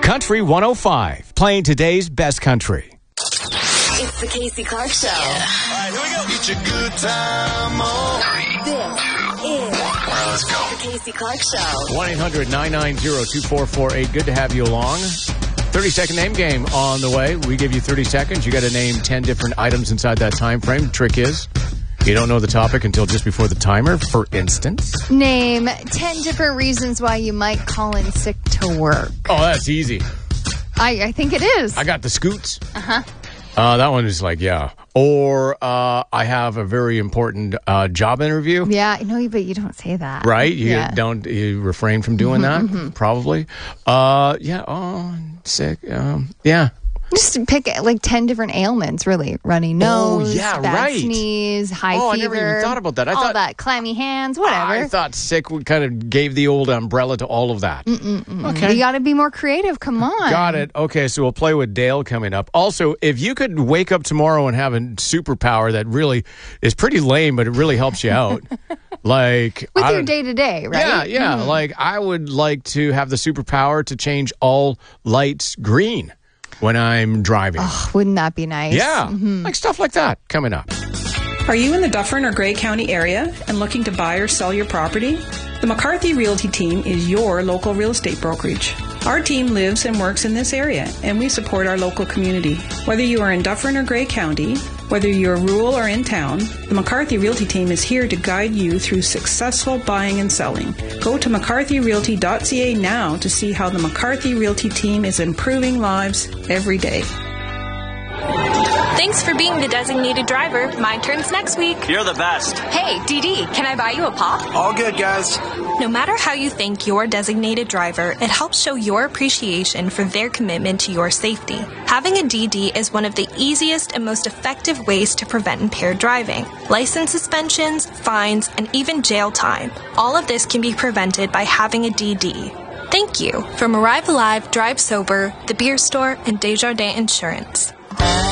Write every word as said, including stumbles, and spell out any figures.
Country one oh five, playing today's best country. It's the Casey Clark Show. All right, here we go. It's a good time. Oh. This is All right, let's go. the Casey Clark Show. one eight hundred nine nine zero two four four eight. Good to have you along. thirty-second name game on the way. We give you thirty seconds. You got to name ten different items inside that time frame. The trick is, you don't know the topic until just before the timer. For instance, Name ten different reasons why you might call in sick to work. oh, that's easy. I, I think it is. I got the scoots. Uh-huh. Uh, that one is like, yeah. Or uh, I have a very important uh, job interview. Yeah, no, but you don't say that. Right? You Yeah. don't you refrain from doing Mm-hmm, that, probably. Uh, yeah, oh, sick. Um, yeah. Just pick like ten different ailments, really. Runny nose, Oh, yeah, bad right. sneeze, high Oh, I fever. never even thought about that. I all thought- that, clammy hands, whatever. I thought sick would kind of gave the old umbrella to all of that. Okay. You got to be more creative. Come on. Got it. Okay, so we'll play with Dale coming up. Also, if you could wake up tomorrow and have a superpower that really is pretty lame, but it really helps you out. Like With I your don't- day to day, right? Yeah, yeah. Like I would like to have the superpower to change all lights green when I'm driving. Oh, wouldn't that be nice? Yeah, like stuff like that coming up. Are you in the Dufferin or Grey County area and looking to buy or sell your property? The McCarthy Realty Team is your local real estate brokerage. Our team lives and works in this area, and we support our local community. Whether you are in Dufferin or Grey County, whether you're rural or in town, the McCarthy Realty Team is here to guide you through successful buying and selling. Go to mccarthy realty dot c a now to see how the McCarthy Realty Team is improving lives every day. Thanks for being the designated driver. My turn's next week. You're the best. Hey, Dee Dee, can I buy you a pop? All good, guys. No matter how you thank your designated driver, it helps show your appreciation for their commitment to your safety. Having a D D is one of the easiest and most effective ways to prevent impaired driving. License suspensions, fines, and even jail time. All of this can be prevented by having a D D. Thank you. From Arrive Alive, Drive Sober, The Beer Store, and Desjardins Insurance.